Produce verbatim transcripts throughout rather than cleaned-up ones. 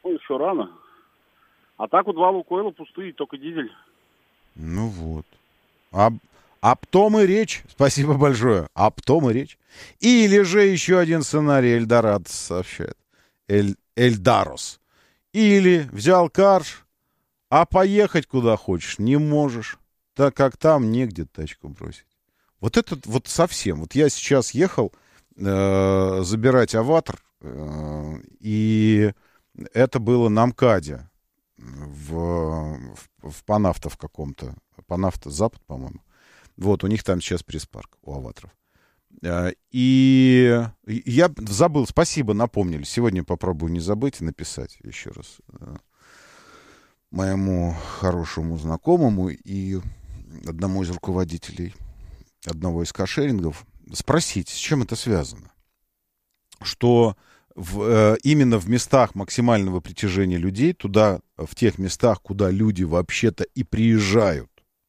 Ну, еще рано. А так вот два Лукойла пустые, только дизель. Ну вот. Об, об том и речь. Спасибо большое. Об том и речь. Или же еще один сценарий Эльдорадо сообщает. Эль, Эльдарос. Или взял карш, а поехать куда хочешь не можешь, так как там негде тачку бросить. Вот это вот совсем. Вот я сейчас ехал э, забирать «Аватар», э, и это было на МКАДе в, в, в Панавто в каком-то. Панавто Запад, по-моему. Вот, у них там сейчас пресс-парк у «Аватаров». Э, и я забыл, спасибо, напомнили. Сегодня попробую не забыть и написать еще раз э, моему хорошему знакомому и одному из руководителей одного из каршерингов, спросить, с чем это связано. Что в, э, именно в местах максимального притяжения людей, туда, в тех местах, куда люди вообще-то и приезжают,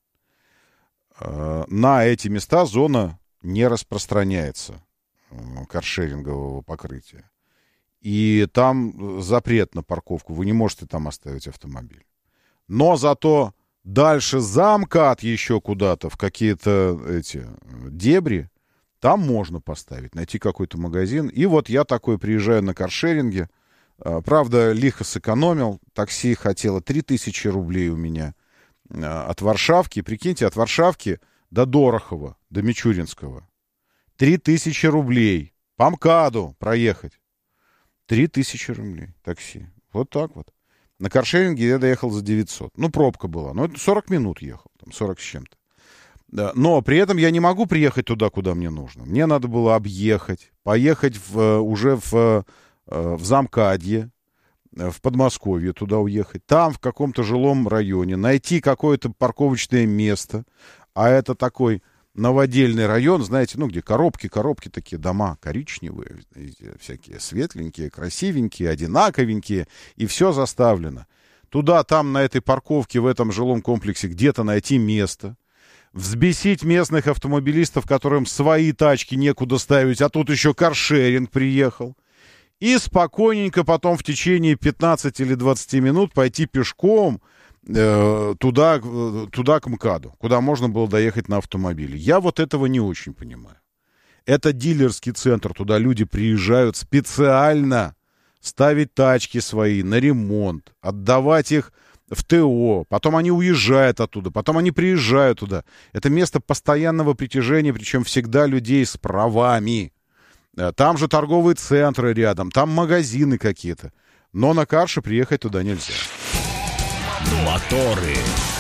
э, на эти места зона не распространяется э, каршерингового покрытия. И там запрет на парковку, вы не можете там оставить автомобиль. Но зато дальше за МКАД еще куда-то, в какие-то эти дебри, там можно поставить, найти какой-то магазин. И вот я такой приезжаю на каршеринге. Правда, лихо сэкономил. Такси хотело три тысячи рублей у меня от Варшавки. Прикиньте, от Варшавки до Дорохова, до Мичуринского. три тысячи рублей. По МКАДу проехать. три тысячи рублей такси. Вот так вот. На каршеринге я доехал за девятьсот. Ну, пробка была. Ну, это сорок минут ехал. Там сорок с чем-то. Да. Но при этом я не могу приехать туда, куда мне нужно. Мне надо было объехать. Поехать в, уже в, в Замкадье, в Подмосковье туда уехать. Там, в каком-то жилом районе, найти какое-то парковочное место. А это такой новодельный район, знаете, ну, где коробки, коробки такие, дома коричневые, всякие светленькие, красивенькие, одинаковенькие, и все заставлено. Туда, там, на этой парковке, в этом жилом комплексе где-то найти место, взбесить местных автомобилистов, которым свои тачки некуда ставить, а тут еще каршеринг приехал, и спокойненько потом в течение пятнадцати или двадцати минут пойти пешком Туда, туда к МКАДу, куда можно было доехать на автомобиле. Я вот этого не очень понимаю. Это дилерский центр, туда люди приезжают специально ставить тачки свои на ремонт, отдавать их в ТО, потом они уезжают оттуда, потом они приезжают туда. Это место постоянного притяжения, причем всегда людей с правами. Там же торговые центры рядом, там магазины какие-то. Но на карше приехать туда нельзя. Моторы.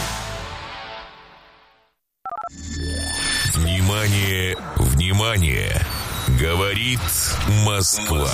Внимание, внимание! Говорит Москва.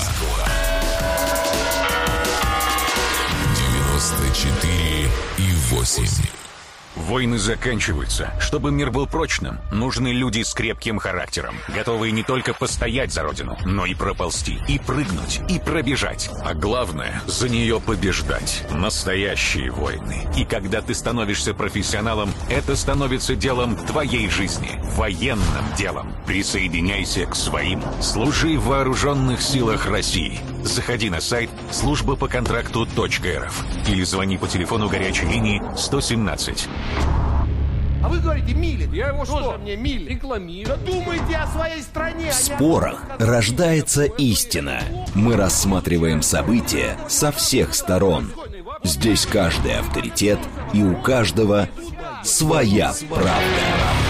девяносто четыре и восемь. Войны заканчиваются. Чтобы мир был прочным, нужны люди с крепким характером, готовые не только постоять за родину, но и проползти, и прыгнуть, и пробежать. А главное, за нее побеждать. Настоящие войны. И когда ты становишься профессионалом, это становится делом твоей жизни. Военным делом. Присоединяйся к своим. Служи в вооруженных силах России. Заходи на сайт служба по контракту точка эр эф или звони по телефону горячей линии сто семнадцать. А вы говорите, Милин. Я его что? Мне Милин? Рекламирую. Думайте о своей стране. В спорах рождается истина. Мы рассматриваем события со всех сторон. Здесь каждый авторитет, и у каждого своя правда.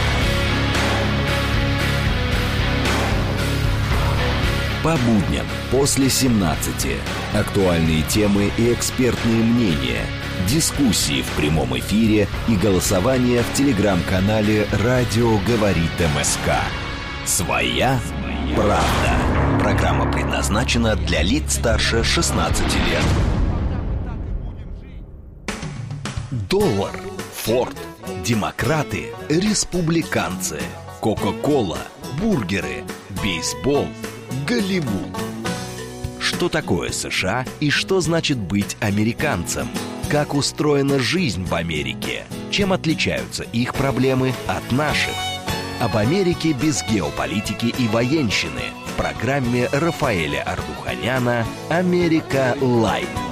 По будням после семнадцати. Актуальные темы и экспертные мнения. Дискуссии в прямом эфире и голосование в телеграм-канале «Радио говорит МСК». Своя правда. Программа предназначена для лиц старше шестнадцати лет. Доллар, Форд, демократы, республиканцы, Кока-кола, бургеры, бейсбол, Голливуд. Что такое США и что значит быть американцем? Как устроена жизнь в Америке? Чем отличаются их проблемы от наших? Об Америке без геополитики и военщины в программе Рафаэля Ардуханяна «Америка Лайт».